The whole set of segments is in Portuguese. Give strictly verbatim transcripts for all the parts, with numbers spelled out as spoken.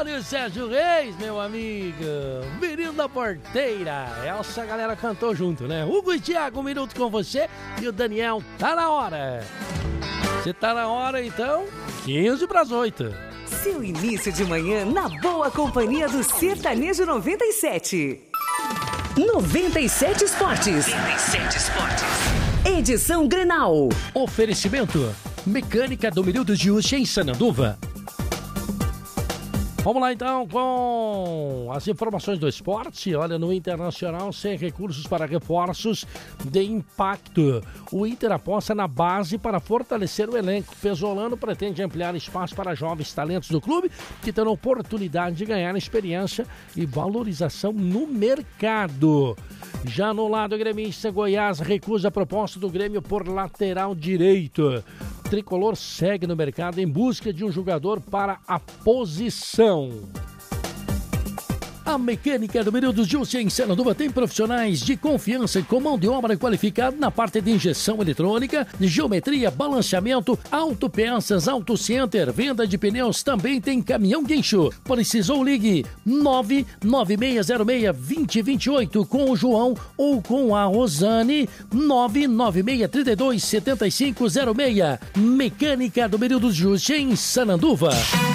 Mário Sérgio Reis, meu amigo. Menino da Porteira. Essa galera cantou junto, né? Hugo e Thiago, um minuto com você. E o Daniel, tá na hora. Você tá na hora, então? quinze para as oito. Seu início de manhã na boa companhia do Sertanejo noventa e sete. noventa e sete Esportes. noventa e sete Esportes. Edição Grenal. Oferecimento. Mecânica do Milildo de Uchi em Sananduva. Vamos lá então com as informações do esporte. Olha, no Internacional, sem recursos para reforços de impacto. O Inter aposta na base para fortalecer o elenco. Pesolano pretende ampliar espaço para jovens talentos do clube que terão oportunidade de ganhar experiência e valorização no mercado. Já no lado gremista, Goiás recusa a proposta do Grêmio por lateral direito. O tricolor segue no mercado em busca de um jogador para a posição. A Mecânica do Milildo de Uchi em Sananduva tem profissionais de confiança com mão de obra qualificada na parte de injeção eletrônica, geometria, balanceamento, autopeças, autocenter, venda de pneus, também tem caminhão guincho. Precisou, ligue nove nove seis zero seis, dois zero dois oito com o João ou com a Rosane, nove nove seis três dois sete cinco zero seis. Mecânica do Milildo de Uchi em Sananduva.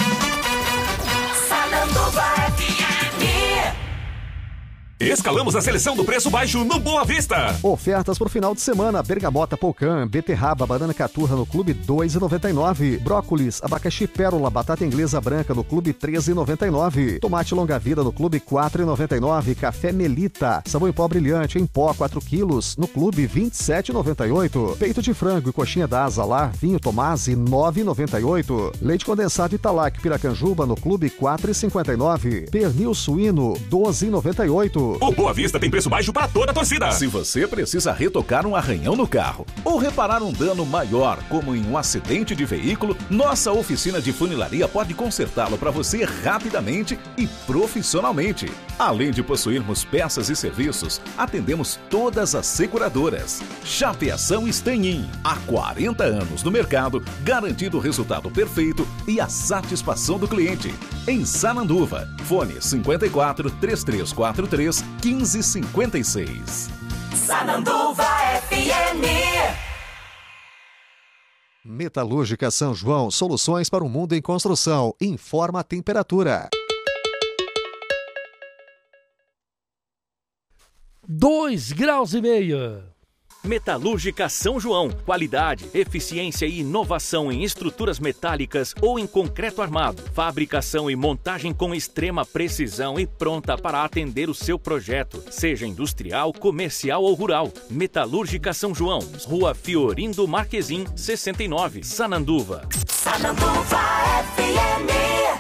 Sananduva F M. Escalamos a seleção do preço baixo no Boa Vista. Ofertas para o final de semana: bergamota Polcan, beterraba, banana caturra no Clube dois reais e noventa e nove centavos. Brócolis, abacaxi pérola, batata inglesa branca no Clube treze reais e noventa e nove centavos. Tomate longa-vida no Clube quatro reais e noventa e nove centavos. Café Melita, sabão em pó brilhante em pó quatro quilos no Clube vinte e sete reais e noventa e oito centavos. Peito de frango e coxinha da Asa Lar, vinho Tomasi nove reais e noventa e oito centavos. Leite condensado Italac Piracanjuba no Clube quatro reais e cinquenta e nove centavos. Pernil suíno doze reais e noventa e oito centavos. O Boa Vista tem preço baixo para toda a torcida. Se você precisa retocar um arranhão no carro ou reparar um dano maior, como em um acidente de veículo, nossa oficina de funilaria pode consertá-lo para você rapidamente e profissionalmente. Além de possuirmos peças e serviços, atendemos todas as seguradoras. Chapeação Stanhin, há quarenta anos no mercado, garantindo o resultado perfeito e a satisfação do cliente. Em Sananduva, fone cinquenta e quatro, três três quatro três, quinze cinquenta e seis. Sananduva F M. Metalúrgica São João, soluções para o mundo em construção. Informa a temperatura. Dois graus e meio. Metalúrgica São João. Qualidade, eficiência e inovação em estruturas metálicas ou em concreto armado. Fabricação e montagem com extrema precisão e pronta para atender o seu projeto, seja industrial, comercial ou rural. Metalúrgica São João. Rua Fiorindo Marquezim, sessenta e nove, Sananduva. Sananduva F M.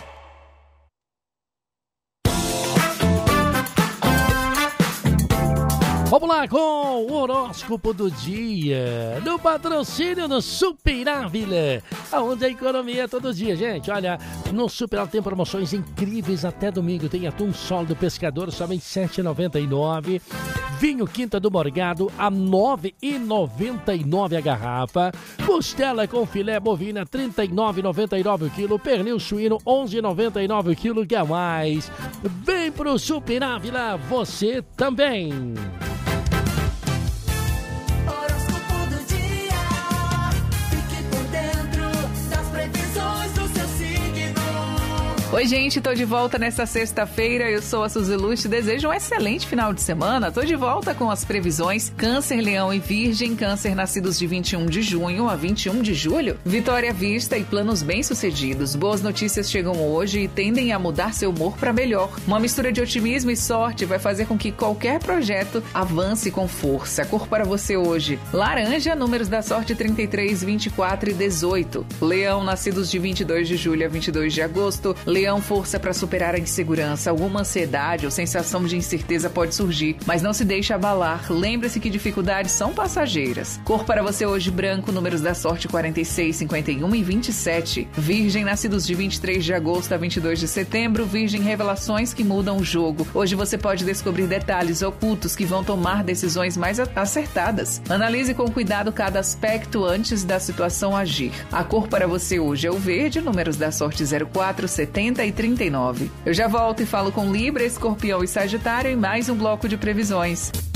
Vamos lá com o horóscopo do dia, no patrocínio do Super Ávila, onde a economia é todo dia, gente. Olha, no Super Ávila tem promoções incríveis até domingo. Tem atum sólido pescador, somente sete reais e noventa e nove centavos. Vinho Quinta do Morgado a nove reais e noventa e nove centavos a garrafa. Costela com filé bovina trinta e nove reais e noventa e nove centavos o quilo. Pernil suíno onze reais e noventa e nove centavos o quilo. Quer mais? Vem pro Super Ávila, você também. Oi, gente, tô de volta nesta sexta-feira. Eu sou a Suzy Luz, te desejo um excelente final de semana. Tô de volta com as previsões Câncer, Leão e Virgem. Câncer, nascidos de vinte e um de junho a vinte e um de julho. Vitória à vista e planos bem-sucedidos. Boas notícias chegam hoje e tendem a mudar seu humor para melhor. Uma mistura de otimismo e sorte vai fazer com que qualquer projeto avance com força. Cor para você hoje: laranja, números da sorte trinta e três, vinte e quatro e dezoito. Leão, nascidos de vinte e dois de julho a vinte e dois de agosto. Leão, força para superar a insegurança. Alguma ansiedade ou sensação de incerteza pode surgir, mas não se deixe abalar. Lembre-se que dificuldades são passageiras. Cor para você hoje: branco, números da sorte quarenta e seis, cinquenta e um e vinte e sete. Virgem, nascidos de vinte e três de agosto a vinte e dois de setembro. Virgem, revelações que mudam o jogo. Hoje você pode descobrir detalhes ocultos que vão tomar decisões mais acertadas. Analise com cuidado cada aspecto antes da situação agir. A cor para você hoje é o verde, números da sorte zero quatro, setenta quarenta e trinta e nove. Eu já volto e falo com Libra, Escorpião e Sagitário em mais um bloco de previsões.